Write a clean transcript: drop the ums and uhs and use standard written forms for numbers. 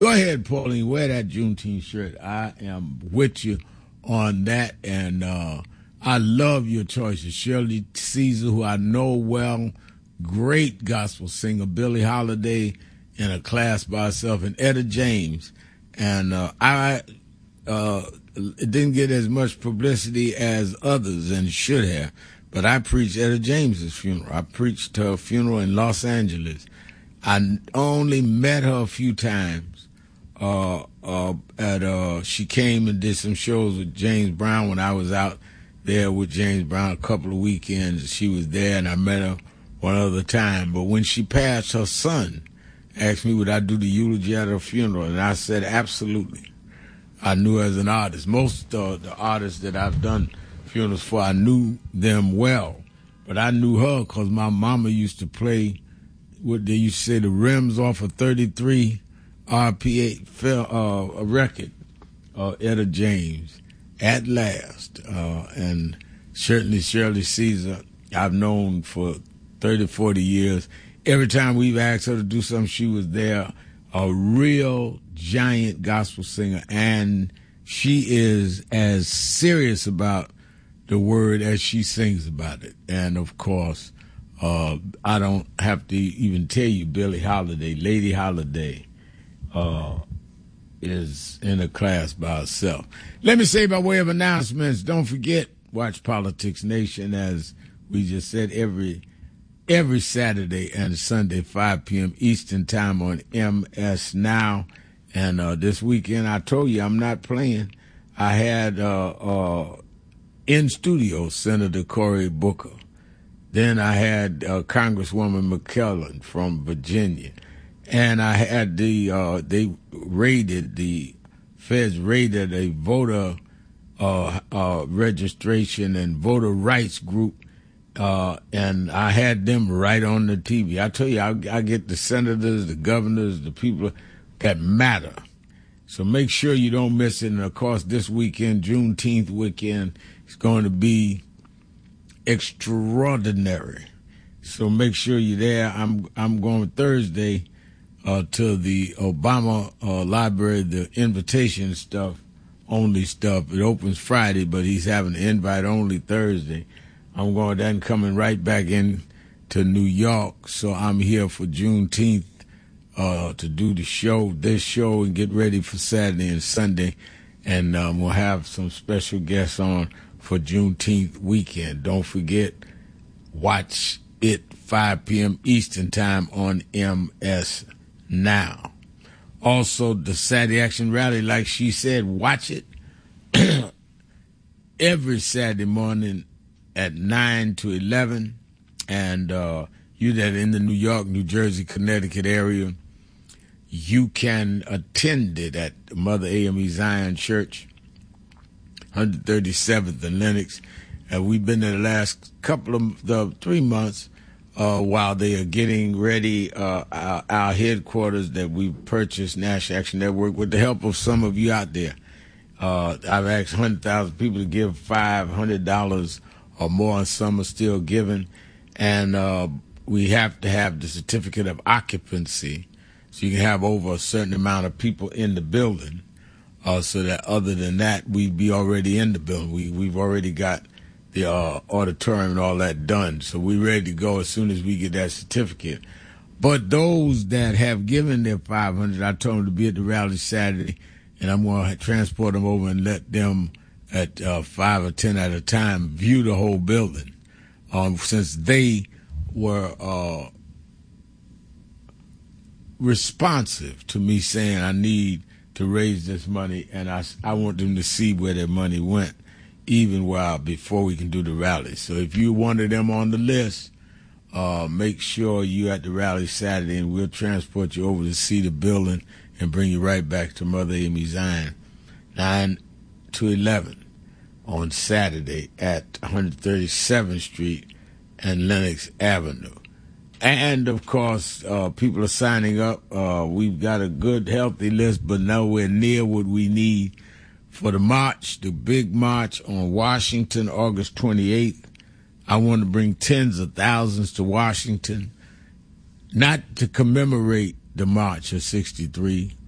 Go ahead, Pauline. Wear that Juneteenth shirt. I am with you on that, and I love your choices. Shirley Caesar, who I know well, great gospel singer. Billie Holiday in a class by herself, and Etta James. And I didn't get as much publicity as others and should have, but I preached Etta James's funeral. I preached her funeral in Los Angeles. I only met her a few times. She came and did some shows with James Brown when I was out there with James Brown a couple of weekends. She was there, and I met her one other time. But when she passed, her son asked me would I do the eulogy at her funeral, and I said absolutely. I knew her as an artist. Most of the artists that I've done funerals for, I knew them well. But I knew her because my mama used to play what they used to say, the rims off a 33 RPA record, Etta James, At Last. And certainly Shirley Caesar, I've known for 30, 40 years. Every time we've asked her to do something, she was there, a real giant gospel singer. And she is as serious about the word as she sings about it. And, of course, I don't have to even tell you, Billie Holiday, Lady Holiday, is in a class by herself. Let me say by way of announcements, don't forget, watch Politics Nation, as we just said, every Saturday and Sunday, 5 p.m. Eastern Time on MS Now. And this weekend, I told you I'm not playing. I had in studio Senator Cory Booker. Then I had Congresswoman McKellen from Virginia. And I had the feds raided a voter registration and voter rights group, and I had them right on the TV. I tell you, I get the senators, the governors, the people that matter. So make sure you don't miss it. And, of course, this weekend, Juneteenth weekend, is going to be extraordinary. So make sure you're there. I'm going Thursday to the Obama Library, the invitation stuff, only stuff. It opens Friday, but he's having the invite only Thursday. I'm going then coming right back in to New York, so I'm here for Juneteenth to do this show, and get ready for Saturday and Sunday, and we'll have some special guests on for Juneteenth weekend. Don't forget, watch it 5 p.m. Eastern Time on MS Now. Also, the Saturday Action Rally, like she said, watch it every Saturday morning at 9 to 11. And you that are in the New York, New Jersey, Connecticut area, you can attend it at Mother AME Zion Church, 137th and Lenox. We've been there the last couple of 3 months while they are getting ready our headquarters that we purchased, National Action Network, with the help of some of you out there. I've asked 100,000 people to give $500 or more, and some are still giving. And we have to have the certificate of occupancy, so you can have over a certain amount of people in the building, so that other than that, we'd be already in the building. We've already got the auditorium and all that done, so we're ready to go as soon as we get that certificate. But those that have given their $500, I told them to be at the rally Saturday, and I'm going to transport them over and let them at 5 or 10 at a time view the whole building, since they were responsive to me saying I need to raise this money, and I want them to see where their money went, even before we can do the rally. So if you wanted them on the list, make sure you're at the rally Saturday, and we'll transport you over to see the building and bring you right back to Mother AME Zion, 9 to 11 on Saturday at 137th Street and Lenox Avenue. And, of course, people are signing up. We've got a good, healthy list, but nowhere near what we need for the march, the big march on Washington, August 28th. I want to bring tens of thousands to Washington, not to commemorate the March of 63,